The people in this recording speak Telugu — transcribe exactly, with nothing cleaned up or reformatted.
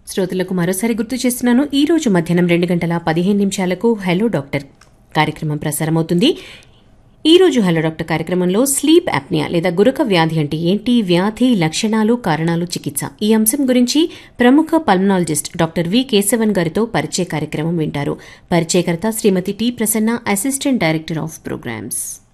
శ్రోతలకు మరోసారి గుర్తు చేస్తున్నాను, ఈ రోజు మధ్యాహ్నం రెండు గంటల పదిహేను నిమిషాలకు హలో డాక్టర్ కార్యక్రమం ప్రసారమవుతుంది. ఈ రోజు హలో డాక్టర్ కార్యక్రమంలో స్లీప్ యాప్నియా లేదా గురక వ్యాధి అంటే ఏంటి, వ్యాధి లక్షణాలు, కారణాలు, చికిత్స ఈ అంశం గురించి ప్రముఖ పల్మనాలజిస్ట్ డాక్టర్ వి కేశవన్ గారితో పరిచయ కార్యక్రమం వింటారు. పరిచయకర్త శ్రీమతి T Prasanna, assistant director of programmes.